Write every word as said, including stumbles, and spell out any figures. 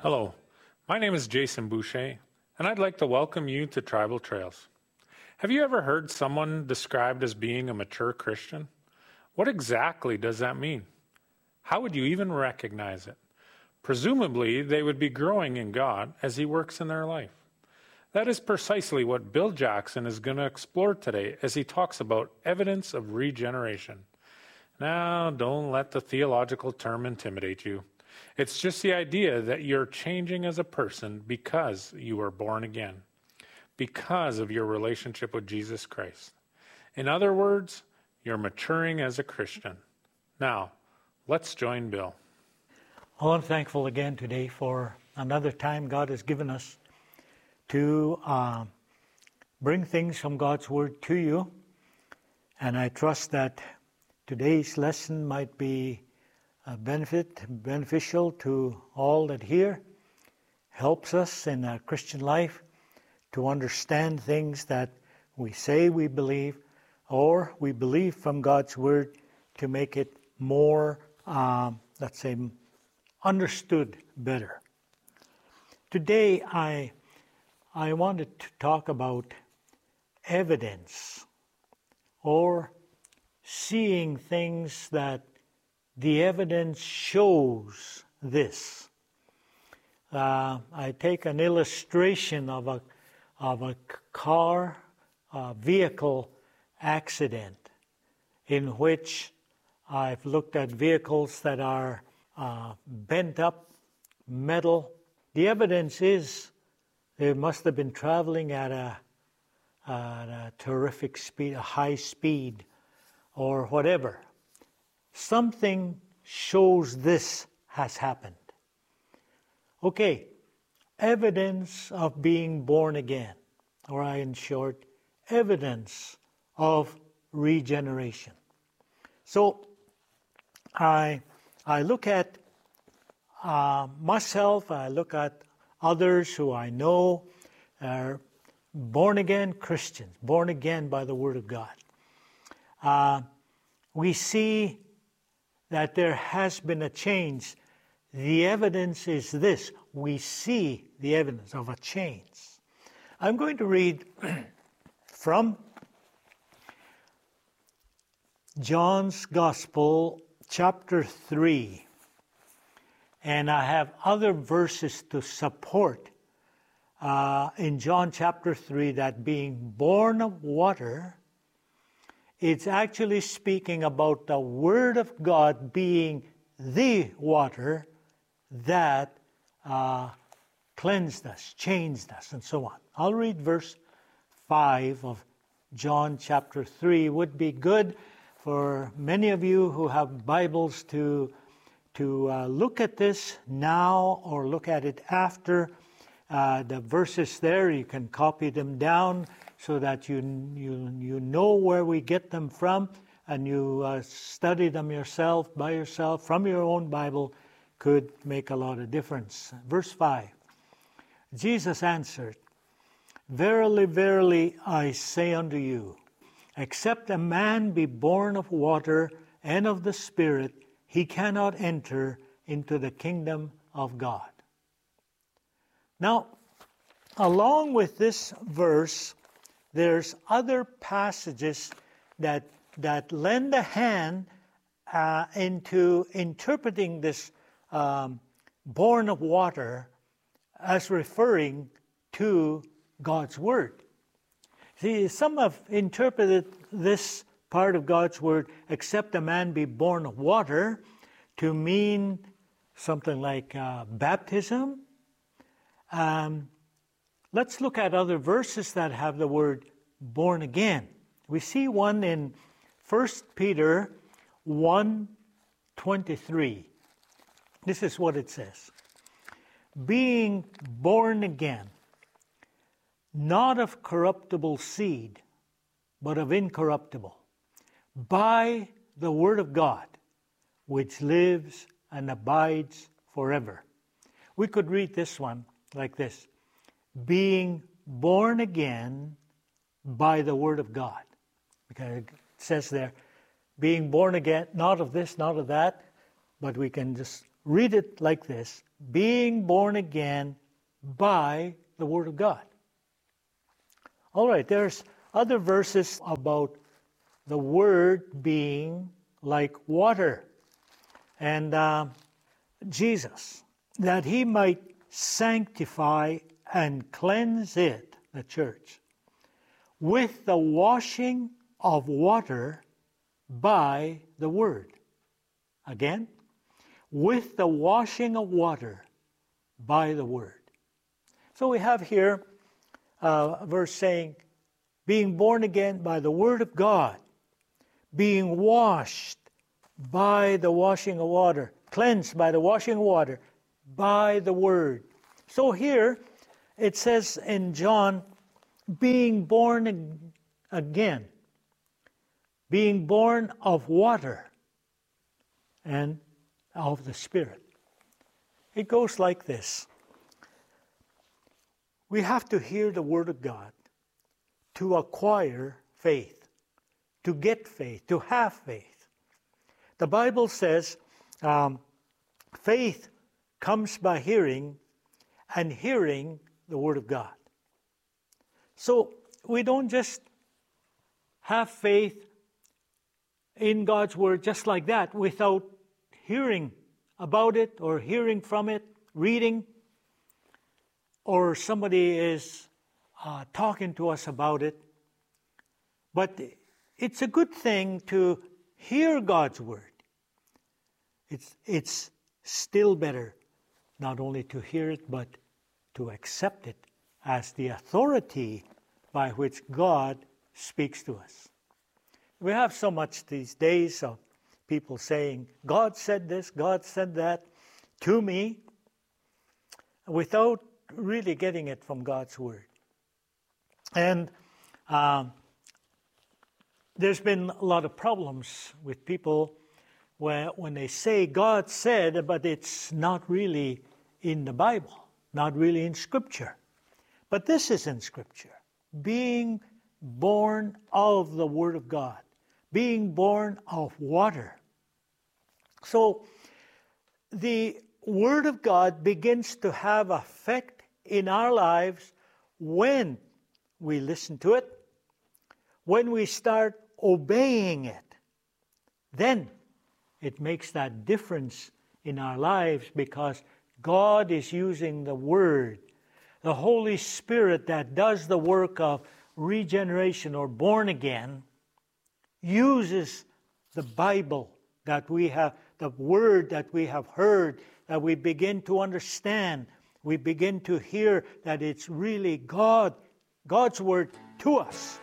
Hello, my name is Jason Boucher, and I'd like to welcome you to Tribal Trails. Have you ever heard someone described as being a mature Christian? What exactly does that mean? How would you even recognize it? Presumably, they would be growing in God as He works in their life. That is precisely what Bill Jackson is going to explore today as he talks about evidence of regeneration. Now, don't let the theological term intimidate you. It's just the idea that you're changing as a person because you were born again, because of your relationship with Jesus Christ. In other words, you're maturing as a Christian. Now, let's join Bill. Well, I'm thankful again today for another time God has given us to uh, bring things from God's Word to you. And I trust that today's lesson might be a benefit, beneficial to all that hear, helps us in our Christian life to understand things that we say we believe or we believe from God's Word to make it more, um, let's say, understood better. Today I I wanted to talk about evidence or seeing things that the evidence shows this. Uh, I take an illustration of a of a car, a vehicle accident in which I've looked at vehicles that are uh, bent up metal. The evidence is they must have been traveling at a, at a terrific speed, a high speed, or whatever. Something shows this has happened. Okay, evidence of being born again, or in short, evidence of regeneration. So I I look at uh, myself, I look at others who I know are born again Christians, born again by the Word of God. Uh, we see that there has been a change. The evidence is this. We see the evidence of a change. I'm going to read from John's Gospel, chapter three. And I have other verses to support uh, in John chapter three that being born of water, it's actually speaking about the Word of God being the water that uh, cleansed us, changed us, and so on. I'll read verse five of John chapter three. It would be good for many of you who have Bibles to, to uh, look at this now or look at it after. Uh, the verses there, you can copy them down so that you you you know where we get them from, and you uh, study them yourself, by yourself, from your own Bible, could make a lot of difference. Verse five, Jesus answered, "Verily, verily, I say unto you, except a man be born of water and of the Spirit, he cannot enter into the kingdom of God." Now, along with this verse, there's other passages that that lend a hand uh, into interpreting this um, born of water as referring to God's Word. See, some have interpreted this part of God's Word, except a man be born of water, to mean something like uh, baptism. Um, let's look at other verses that have the word born again. We see one in First Peter one twenty-three. This is what it says. "Being born again, not of corruptible seed, but of incorruptible, by the Word of God, which lives and abides forever." We could read this one like this: being born again by the Word of God. Because it says there, being born again, not of this, not of that, but we can just read it like this: being born again by the Word of God. All right, there's other verses about the Word being like water. And uh, Jesus, that He might sanctify and cleanse it, the church, with the washing of water by the Word. Again, with the washing of water by the Word. So we have here uh, a verse saying, being born again by the Word of God, being washed by the washing of water, cleansed by the washing of water, by the Word. So here it says in John, being born again, being born of water and of the Spirit. It goes like this. We have to hear the Word of God to acquire faith, to get faith, to have faith. The Bible says um, faith comes by hearing, and hearing the Word of God. So we don't just have faith in God's Word just like that without hearing about it or hearing from it, reading, or somebody is uh, talking to us about it. But it's a good thing to hear God's Word. It's, it's still better not only to hear it, but to accept it as the authority by which God speaks to us. We have so much these days of people saying, God said this, God said that to me, without really getting it from God's Word. And um, there's been a lot of problems with people where when they say God said, but it's not really in the Bible, not really in Scripture. But this is in Scripture. Being born of the Word of God. Being born of water. So the Word of God begins to have effect in our lives when we listen to it, when we start obeying it. Then it makes that difference in our lives because God is using the Word. The Holy Spirit that does the work of regeneration or born again uses the Bible that we have, the Word that we have heard, that we begin to understand. We begin to hear that it's really God, God's Word to us.